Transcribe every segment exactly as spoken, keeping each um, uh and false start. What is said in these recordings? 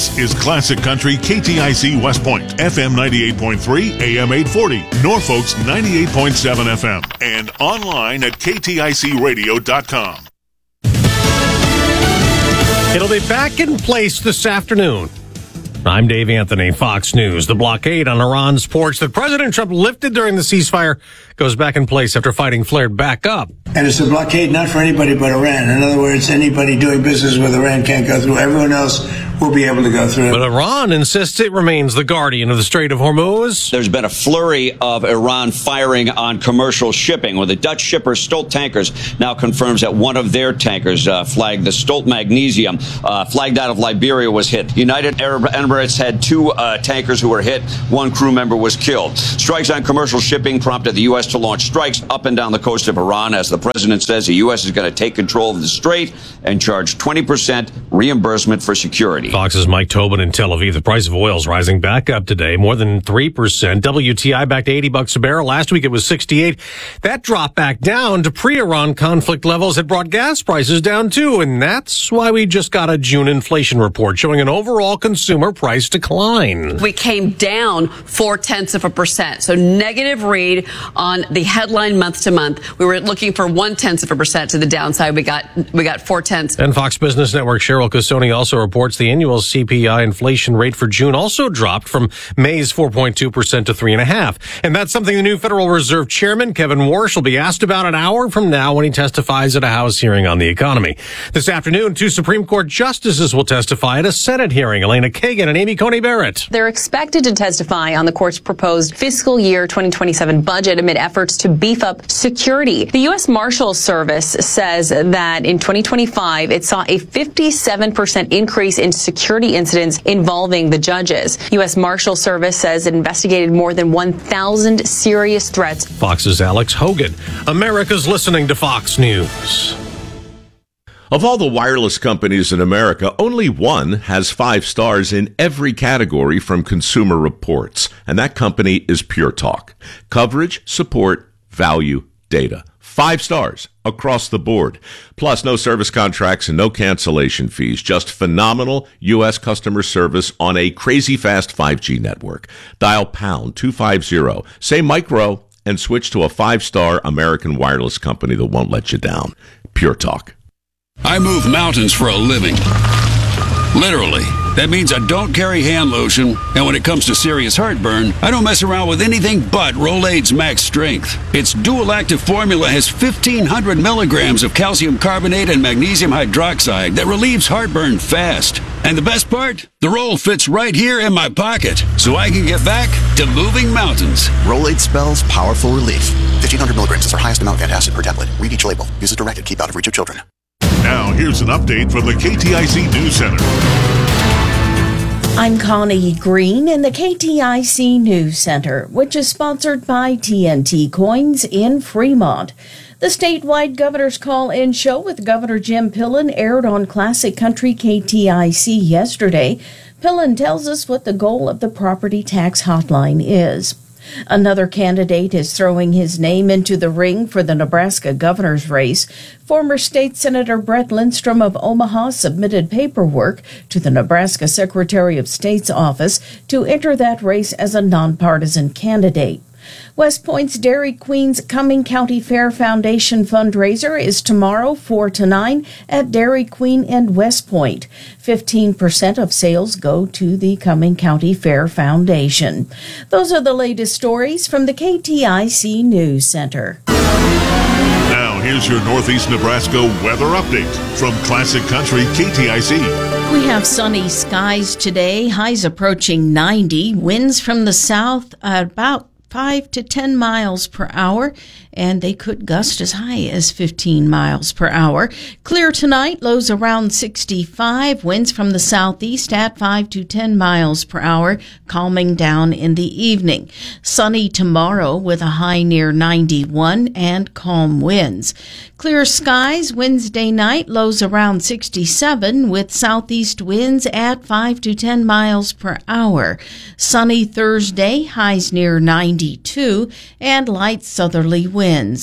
This is Classic Country K T I C West Point, F M ninety-eight point three, A M eight forty, Norfolk's ninety-eight point seven F M, and online at K T I C radio dot com. It'll be back in place this afternoon. I'm Dave Anthony, Fox News. The blockade on Iran's ports that President Trump lifted during the ceasefire goes back in place after fighting flared back up. And it's a blockade not for anybody but Iran. In other words, anybody doing business with Iran can't go through. Everyone else will be able to go through. But Iran insists it remains the guardian of the Strait of Hormuz. There's been a flurry of Iran firing on commercial shipping, where the Dutch shipper Stolt Tankers now confirms that one of their tankers, uh, flagged the Stolt Magnesium, uh, flagged out of Liberia, was hit. United Arab Emirates had two uh, tankers who were hit. One crew member was killed. Strikes on commercial shipping prompted the U S to launch strikes up and down the coast of Iran. As the president says, the U S is going to take control of the strait and charge twenty percent reimbursement for security. Fox's Mike Tobin in Tel Aviv. The price of oil is rising back up today, more than three percent. W T I back to eighty bucks a barrel. Last week it was sixty-eight. That dropped back down to pre-Iran conflict levels. It brought gas prices down too, and that's why we just got a June inflation report showing an overall consumer price decline. We came down four tenths of a percent. So negative read on the headline month to month. We were looking for one tenth of a percent to the downside. We got we got four tenths. And Fox Business Network Cheryl Casoni also reports the annual C P I inflation rate for June also dropped from May's four point two percent to three point five percent. And that's something the new Federal Reserve Chairman Kevin Warsh will be asked about an hour from now when he testifies at a House hearing on the economy. This afternoon, two Supreme Court justices will testify at a Senate hearing. Elena Kagan and Amy Coney Barrett. They're expected to testify on the court's proposed fiscal year twenty twenty-seven budget amid efforts to beef up security. The U S Marshals Service says that in twenty twenty-five, it saw a fifty-seven percent increase in security incidents involving the judges. U S Marshals Service says it investigated more than one thousand serious threats. Fox's Alex Hogan. America's listening to Fox News. Of all the wireless companies in America, only one has five stars in every category from Consumer Reports, and that company is Pure Talk. Coverage, support, value, data. Five stars across the board. Plus, no service contracts and no cancellation fees. Just phenomenal U S customer service on a crazy fast five G network. Dial pound two fifty, say micro, and switch to a five-star American wireless company that won't let you down. Pure Talk. I move mountains for a living. Literally. That means I don't carry hand lotion, and when it comes to serious heartburn, I don't mess around with anything but Rolaids Max Strength. Its dual-active formula has fifteen hundred milligrams of calcium carbonate and magnesium hydroxide that relieves heartburn fast. And the best part? The roll fits right here in my pocket, so I can get back to moving mountains. Rolaids spells powerful relief. fifteen hundred milligrams is our highest amount of antacid per tablet. Read each label. Use as directed. Keep out of reach of children. Now, here's an update from the K T I C News Center. I'm Connie Green in the K T I C News Center, which is sponsored by T N T Coins in Fremont. The statewide Governor's Call-In show with Governor Jim Pillen aired on Classic Country K T I C yesterday. Pillen tells us what the goal of the property tax hotline is. Another candidate is throwing his name into the ring for the Nebraska governor's race. Former State Senator Brett Lindstrom of Omaha submitted paperwork to the Nebraska Secretary of State's office to enter that race as a nonpartisan candidate. West Point's Dairy Queen's Cumming County Fair Foundation fundraiser is tomorrow four to nine at Dairy Queen and West Point. fifteen percent of sales go to the Cumming County Fair Foundation. Those are the latest stories from the K T I C News Center. Now, here's your Northeast Nebraska weather update from Classic Country K T I C. We have sunny skies today, highs approaching ninety, winds from the south at about five to ten miles per hour, and they could gust as high as fifteen miles per hour. Clear tonight, lows around sixty-five, winds from the southeast at five to ten miles per hour, calming down in the evening. Sunny tomorrow with a high near ninety-one and calm winds. Clear skies Wednesday night, lows around sixty-seven with southeast winds at five to ten miles per hour. Sunny Thursday, highs near ninety-two and light southerly winds.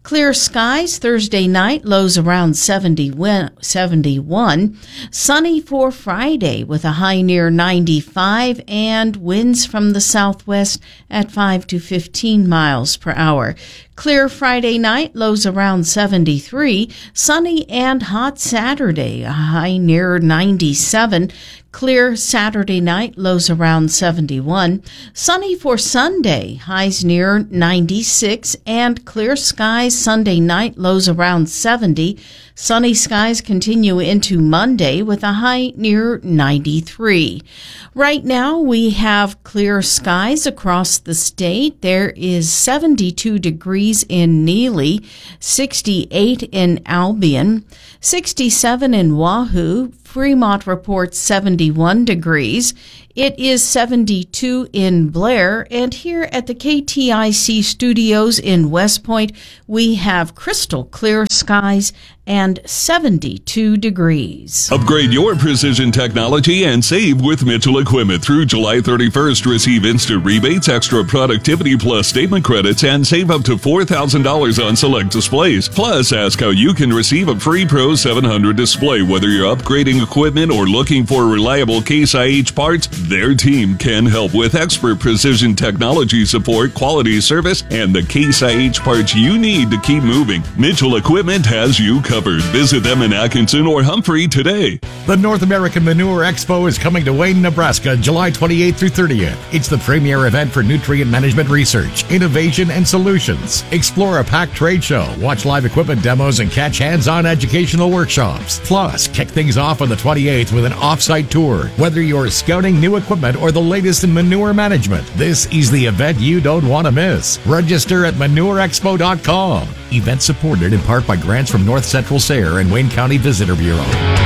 Clear skies Thursday night, lows around seventy, seventy-one. Sunny for Friday with a high near ninety-five and winds from the southwest at five to fifteen miles per hour. Clear Friday night, lows around seventy-three. Sunny and hot Saturday, a high near ninety-seven. Clear Saturday night, lows around seventy-one. Sunny for Sunday, highs near ninety-six. And clear skies Sunday night, lows around seventy. Sunny skies continue into Monday with a high near ninety-three. Right now, we have clear skies across the state. There is seventy-two degrees in Neely, sixty-eight in Albion, sixty-seven in Wahoo. Fremont reports seventy-one degrees. It is seventy-two in Blair, and here at the K T I C studios in West Point, we have crystal clear skies and seventy-two degrees. Upgrade your precision technology and save with Mitchell Equipment. Through July thirty-first, receive instant rebates, extra productivity plus statement credits, and save up to four thousand dollars on select displays. Plus, ask how you can receive a free Pro seven hundred display. Whether you're upgrading equipment or looking for reliable Case I H parts, their team can help with expert precision technology support, quality service, and the Case I H parts you need to keep moving. Mitchell Equipment has you covered. Visit them in Atkinson or Humphrey today. The North American Manure Expo is coming to Wayne, Nebraska, July twenty-eighth through thirtieth. It's the premier event for nutrient management research, innovation, and solutions. Explore a packed trade show, watch live equipment demos, and catch hands-on educational workshops. Plus, kick things off on the twenty-eighth with an off-site tour. Whether you're scouting new equipment or the latest in manure management, this is the event you don't want to miss. Register at manure expo dot com. Event supported in part by grants from North Central S A R E and Wayne County Visitor Bureau.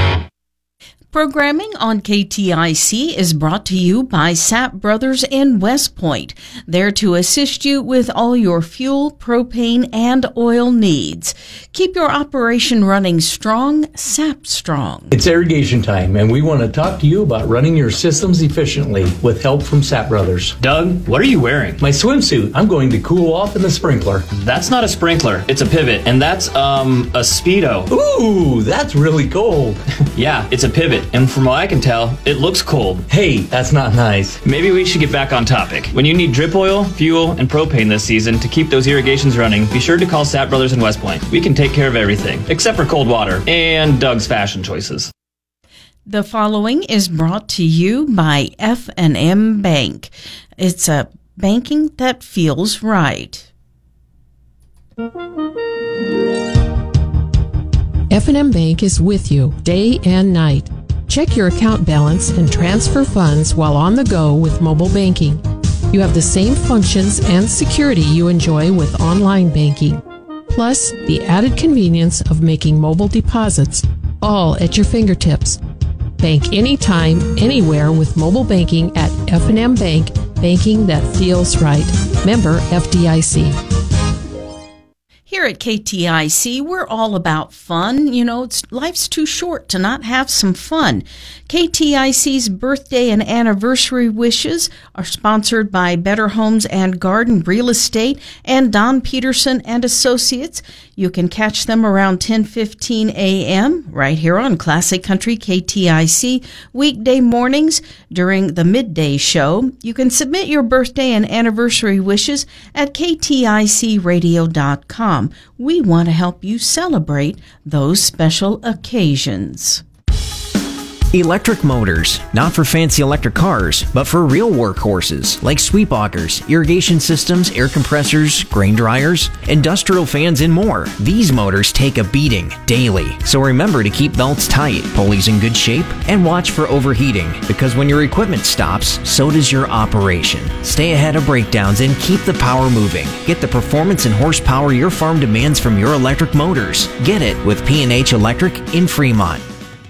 Programming on K T I C is brought to you by Sapp Brothers in West Point. There to assist you with all your fuel, propane, and oil needs. Keep your operation running strong, Sapp strong. It's irrigation time, and we want to talk to you about running your systems efficiently with help from Sapp Brothers. Doug, what are you wearing? My swimsuit. I'm going to cool off in the sprinkler. That's not a sprinkler. It's a pivot, and that's, um, a Speedo. Ooh, that's really cold. Yeah, it's a pivot. And from what I can tell, it looks cold. Hey, that's not nice. Maybe we should get back on topic. When you need drip oil, fuel, and propane this season to keep those irrigations running, be sure to call Sapp Brothers in West Point. We can take care of everything, except for cold water and Doug's fashion choices. The following is brought to you by F and M Bank. It's a banking that feels right. F and M Bank is with you day and night. Check your account balance and transfer funds while on the go with mobile banking. You have the same functions and security you enjoy with online banking, plus the added convenience of making mobile deposits, all at your fingertips. Bank anytime, anywhere with mobile banking at F and M Bank, banking that feels right. Member F D I C. Here at K T I C, we're all about fun. You know, it's, life's too short to not have some fun. K T I C's birthday and anniversary wishes are sponsored by Better Homes and Garden Real Estate and Don Peterson and Associates. You can catch them around ten fifteen a.m. right here on Classic Country K T I C weekday mornings during the midday show. You can submit your birthday and anniversary wishes at k t i c radio dot com. We want to help you celebrate those special occasions. Electric motors, not for fancy electric cars, but for real workhorses like sweep augers, irrigation systems, air compressors, grain dryers, industrial fans, and more. These motors take a beating daily, so remember to keep belts tight, pulleys in good shape, and watch for overheating, because when your equipment stops, so does your operation. Stay ahead of breakdowns and keep the power moving. Get the performance and horsepower your farm demands from your electric motors. Get it with P and H Electric in Fremont.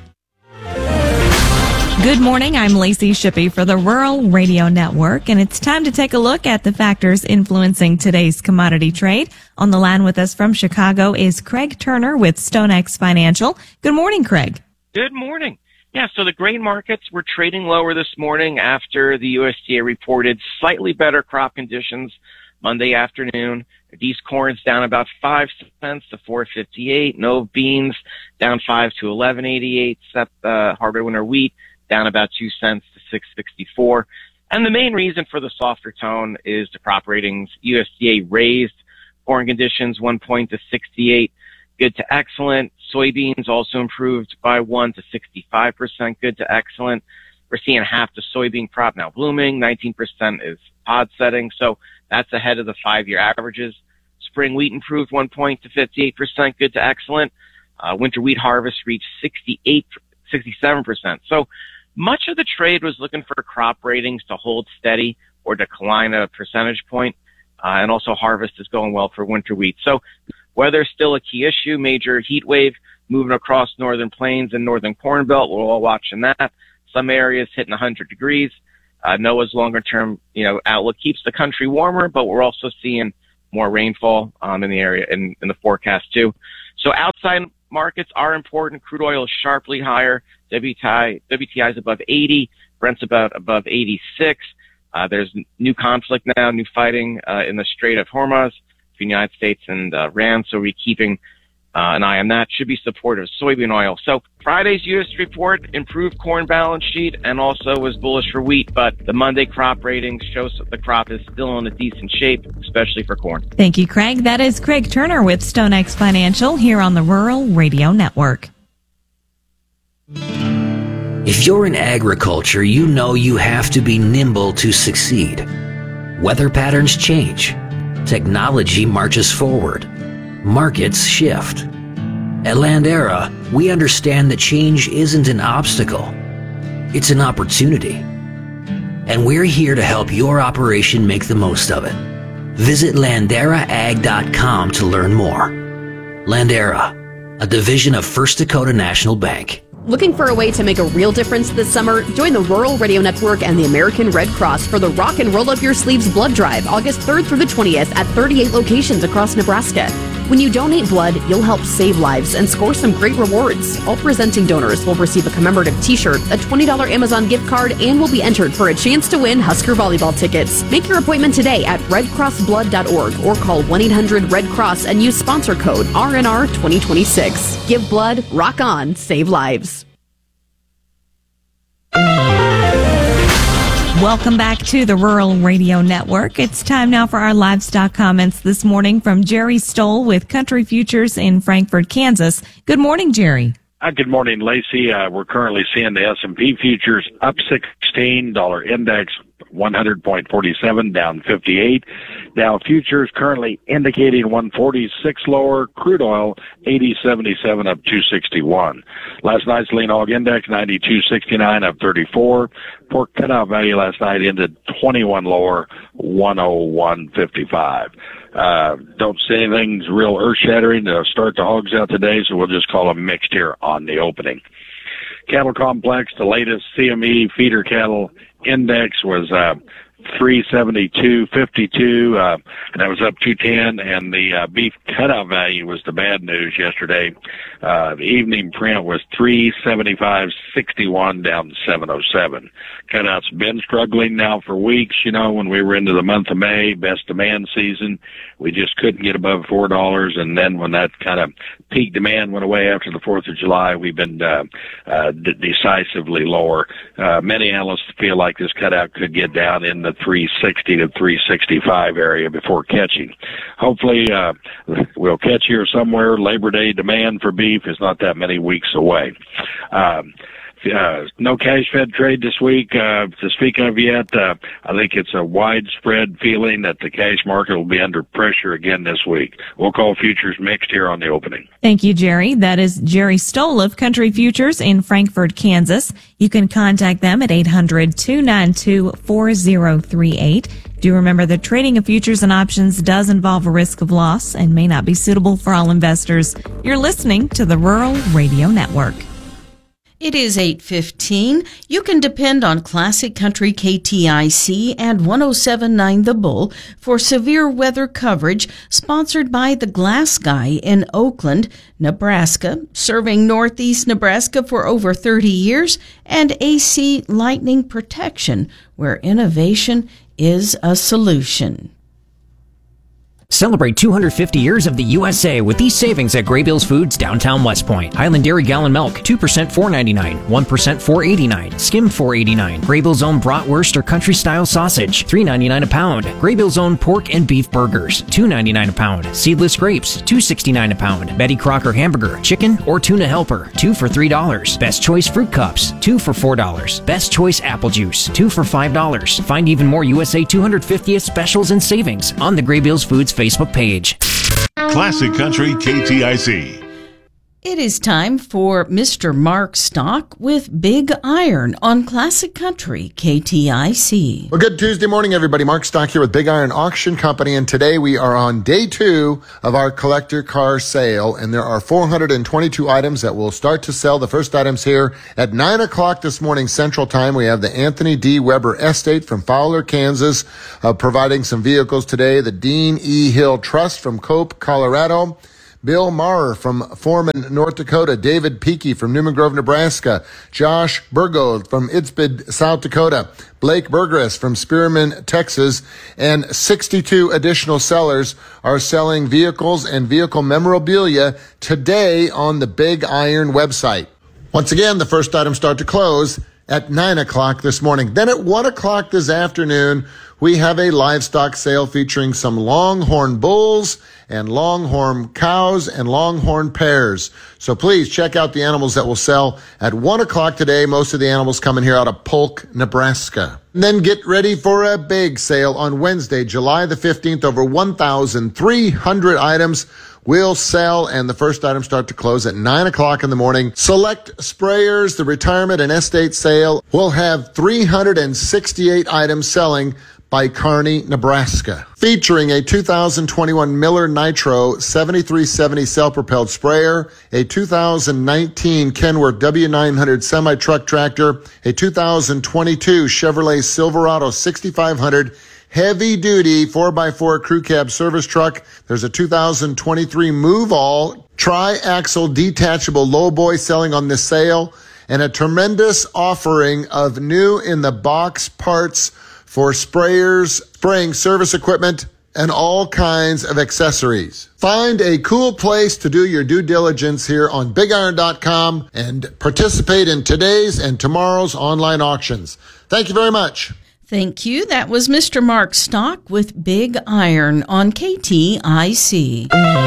Good morning, I'm Lacey Shippey for the Rural Radio Network, and it's time to take a look at the factors influencing today's commodity trade. On the line with us from Chicago is Craig Turner with StoneX Financial. Good morning, Craig. Good morning. Yeah, so the grain markets were trading lower this morning after the U S D A reported slightly better crop conditions Monday afternoon. These corn's down about five cents to four fifty-eight. No beans down five to eleven eighty-eight. Except uh, hardwood winter wheat down about two cents to six sixty-four. And the main reason for the softer tone is the crop ratings. U S D A raised corn conditions one point to sixty-eight, good to excellent. Soybeans also improved by one to sixty-five percent, good to excellent. We're seeing half the soybean crop now blooming. nineteen percent is pod setting, so that's ahead of the five-year averages. Spring wheat improved one point to fifty-eight percent, good to excellent. Uh, winter wheat harvest reached sixty-eight, sixty-seven percent. So much of the trade was looking for crop ratings to hold steady or decline a percentage point. Uh, and also harvest is going well for winter wheat. So weather is still a key issue. Major heat wave moving across northern plains and northern corn belt. We're all watching that. Some areas hitting one hundred degrees. Uh, NOAA's longer term, you know, outlook keeps the country warmer, but we're also seeing more rainfall, um, in the area in, in the forecast too. So outside markets are important. Crude oil is sharply higher. W T I, W T I is above eighty. Brent's about above eighty-six. Uh, there's new conflict now, new fighting, uh, in the Strait of Hormuz between the United States and, uh, Iran. So we're keeping, uh, an eye on that. Should be supportive of soybean oil. So Friday's U S report improved corn balance sheet and also was bullish for wheat, but the Monday crop ratings shows that the crop is still in a decent shape, especially for corn. Thank you, Craig. That is Craig Turner with StoneX Financial here on the Rural Radio Network. If you're in agriculture, you know you have to be nimble to succeed. Weather patterns change. Technology marches forward. Markets shift. At Landera, we understand that change isn't an obstacle. It's an opportunity. And we're here to help your operation make the most of it. Visit landera ag dot com to learn more. Landera, a division of First Dakota National Bank. Looking for a way to make a real difference this summer? Join the Rural Radio Network and the American Red Cross for the Rock and Roll Up Your Sleeves Blood Drive, August third through the twentieth at thirty-eight locations across Nebraska. When you donate blood, you'll help save lives and score some great rewards. All presenting donors will receive a commemorative t-shirt, a twenty dollars Amazon gift card, and will be entered for a chance to win Husker volleyball tickets. Make your appointment today at red cross blood dot org or call one eight hundred red cross and use sponsor code R N R twenty twenty-six. Give blood, rock on, save lives. Welcome back to the Rural Radio Network. It's time now for our livestock comments this morning from Jerry Stoll with Country Futures in Frankfort, Kansas. Good morning, Jerry. Uh, good morning, Lacey. Uh, we're currently seeing the S and P futures up sixteen, dollar index one hundred point four seven, down fifty-eight. Dow futures currently indicating one forty-six lower. Crude oil eighty seventy-seven, up two sixty-one. Last night's lean hog index ninety-two sixty-nine, up thirty-four. Pork cutout value last night ended twenty-one lower, one oh one fifty-five. Uh, don't see anything real earth-shattering to start the hogs out today, so we'll just call them mixed here on the opening. Cattle complex, the latest C M E feeder cattle index was uh, three seventy-two fifty-two, uh, and that was up two ten, and the uh, beef cutout value was the bad news yesterday. Uh, the evening print was three seventy-five sixty-one, down seven oh seven. Cutouts been struggling now for weeks. You know, when we were into the month of May, best demand season, we just couldn't get above four dollars, and then when that kind of peak demand went away after the fourth of July, we've been uh, uh, d- decisively lower. Uh, many analysts feel like this cutout could get down in the three sixty to three sixty-five area before catching. Hopefully, uh, we'll catch here somewhere. Labor Day demand for beef is not that many weeks away. Um, Uh, no cash fed trade this week uh, to speak of yet. Uh, I think it's a widespread feeling that the cash market will be under pressure again this week. We'll call futures mixed here on the opening. Thank you, Jerry. That is Jerry Stoll of Country Futures in Frankfort, Kansas. You can contact them at eight hundred, two nine two, four oh three eight. Do remember that trading of futures and options does involve a risk of loss and may not be suitable for all investors. You're listening to the Rural Radio Network. It is eight fifteen. You can depend on Classic Country K T I C and ten seventy-nine The Bull for severe weather coverage, sponsored by The Glass Guy in Oakland, Nebraska, serving Northeast Nebraska for over thirty years, and A C Lightning Protection, where innovation is a solution. Celebrate two hundred fifty years of the U S A with these savings at Graybills Foods downtown West Point. Highland Dairy gallon milk, two percent four ninety-nine, one percent four eighty-nine, skimmed four eighty-nine. Graybills own bratwurst or country style sausage, three ninety-nine a pound. Graybills own pork and beef burgers, two ninety-nine a pound. Seedless grapes, two sixty-nine a pound. Betty Crocker hamburger, chicken or tuna helper, two for three dollars. Best Choice fruit cups, two for four dollars. Best Choice apple juice, two for five dollars. Find even more U S A two hundred fiftieth specials and savings on the Graybills Foods Facebook page. Classic Country K T I C. It is time for Mister Mark Stock with Big Iron on Classic Country K T I C. Well, good Tuesday morning, everybody. Mark Stock here with Big Iron Auction Company, and today we are on day two of our collector car sale, and there are four hundred twenty-two items that will start to sell. The first items here at nine o'clock this morning Central Time. We have the Anthony D. Weber Estate from Fowler, Kansas, uh, providing some vehicles today. The Dean E. Hill Trust from Cope, Colorado. Bill Maurer from Foreman, North Dakota. David Peakey from Newman Grove, Nebraska. Josh Burgold from Itzbid, South Dakota. Blake Burgess from Spearman, Texas. And sixty-two additional sellers are selling vehicles and vehicle memorabilia today on the Big Iron website. Once again, the first items start to close at nine o'clock this morning. Then at one o'clock this afternoon, we have a livestock sale featuring some longhorn bulls and longhorn cows and longhorn pairs. So please check out the animals that will sell at one o'clock today. Most of the animals coming here out of Polk, Nebraska. And then get ready for a big sale on Wednesday, July the fifteenth. Over one thousand three hundred items will sell, and the first items start to close at nine o'clock in the morning. Select sprayers, the retirement and estate sale will have three hundred sixty-eight items selling by Kearney, Nebraska. Featuring a two thousand twenty-one Miller Nitro seventy-three seventy self-propelled sprayer, a two thousand nineteen Kenworth W nine hundred semi-truck tractor, a two thousand twenty-two Chevrolet Silverado sixty-five hundred heavy-duty four by four crew cab service truck. There's a two thousand twenty-three Move All tri-axle detachable lowboy selling on this sale, and a tremendous offering of new in-the-box parts for sprayers, spraying service equipment, and all kinds of accessories. Find a cool place to do your due diligence here on big iron dot com and participate in today's and tomorrow's online auctions. Thank you very much. Thank you. That was Mister Mark Stock with Big Iron on K T I C.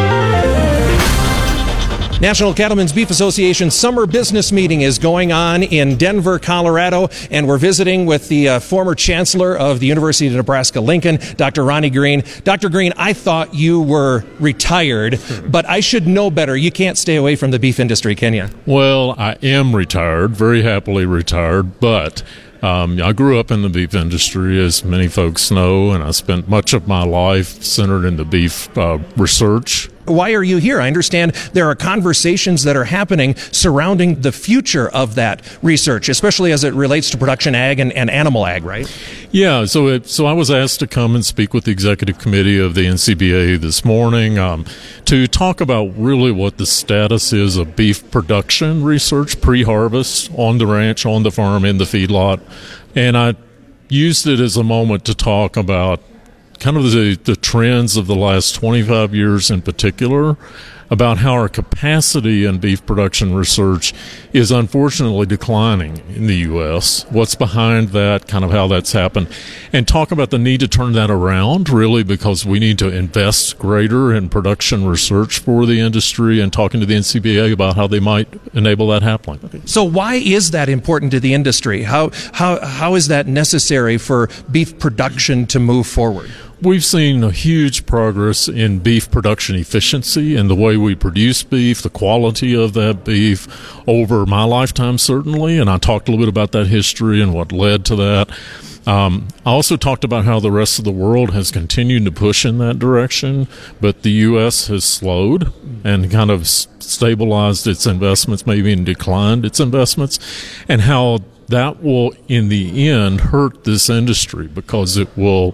National Cattlemen's Beef Association summer business meeting is going on in Denver, Colorado, and we're visiting with the uh, former chancellor of the University of Nebraska-Lincoln, Doctor Ronnie Green. Doctor Green, I thought you were retired, but I should know better. You can't stay away from the beef industry, can you? Well, I am retired, very happily retired, but Um, I grew up in the beef industry, as many folks know, and I spent much of my life centered in the beef uh, research. Why are you here? I understand there are conversations that are happening surrounding the future of that research, especially as it relates to production ag and, and animal ag, right? Yeah, so it, so I was asked to come and speak with the executive committee of the N C B A this morning um, to talk about really what the status is of beef production research pre-harvest on the ranch, on the farm, in the feedlot. And I used it as a moment to talk about kind of the, the trends of the last twenty-five years in particular, about how our capacity in beef production research is unfortunately declining in the U S, what's behind that, kind of how that's happened, and talk about the need to turn that around, really, because we need to invest greater in production research for the industry, and talking to the N C B A about how they might enable that happening. So why is that important to the industry? How, how, how is that necessary for beef production to move forward? We've seen a huge progress in beef production efficiency and the way we produce beef, the quality of that beef over my lifetime, certainly. And I talked a little bit about that history and what led to that. Um, I also talked about how the rest of the world has continued to push in that direction, but the U S has slowed and kind of stabilized its investments, maybe even declined its investments, and how that will, in the end, hurt this industry because it will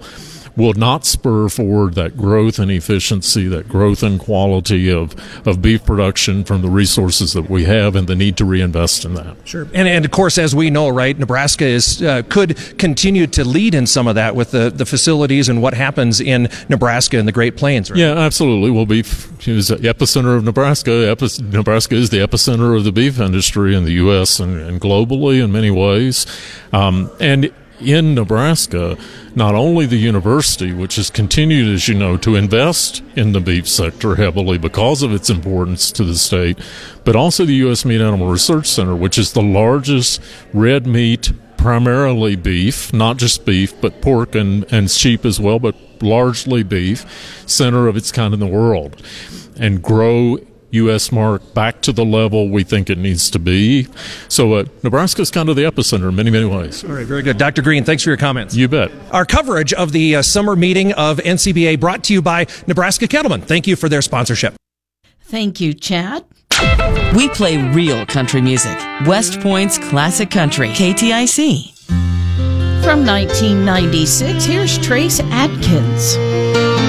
will not spur forward that growth and efficiency, that growth and quality of, of beef production from the resources that we have and the need to reinvest in that. Sure. And, and of course, as we know, right, Nebraska is uh, could continue to lead in some of that with the, the facilities and what happens in Nebraska and the Great Plains, right? Yeah, absolutely. Well, beef is the epicenter of Nebraska. Epi- Nebraska is the epicenter of the beef industry in the U S and, and globally in many ways. Um, and in Nebraska, not only the university, which has continued, as you know, to invest in the beef sector heavily because of its importance to the state, but also the U S Meat Animal Research Center, which is the largest red meat, primarily beef, not just beef, but pork and, and sheep as well, but largely beef, center of its kind in the world, and grow U S mark back to the level we think it needs to be. So uh, Nebraska is kind of the epicenter in many, many ways. All right, very good. Doctor Green, thanks for your comments. You bet. Our coverage of the uh, summer meeting of N C B A brought to you by Nebraska Cattlemen. Thank you for their sponsorship. Thank you, Chad. We play real country music. West Point's Classic Country, K T I C. From nineteen ninety-six, here's Trace Adkins.